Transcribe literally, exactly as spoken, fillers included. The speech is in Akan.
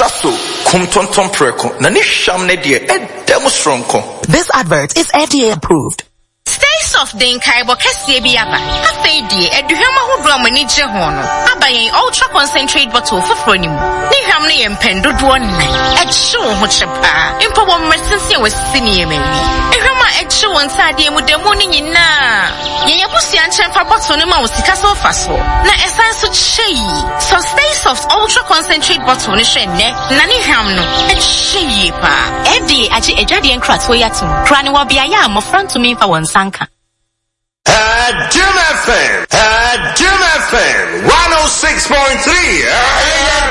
Sasso, Kumtonton Preko, Nanisham Nedia, and Demostronko. This advert is F D A approved. Stay soft, then Kaibo Cassiabiaba. A fade, a duhama who drum and each hono. A buying ultra concentrate bottle for Fronim. Nihamni and Pendo one night. At show which a pa. Impobo mercency was senior maybe. A hama at show on Sadia with the morning in na. Yen pussy and champa botonima was the castle faso. Na essence such shay. So stay soft, ultra concentrate bottle ne. Nani hamno. At shay pa. F D A aji ejadi and crat for yatu. Craniwa be a yam of front to me for one sanka. At Jim F M, at Jim F M, one oh six point three.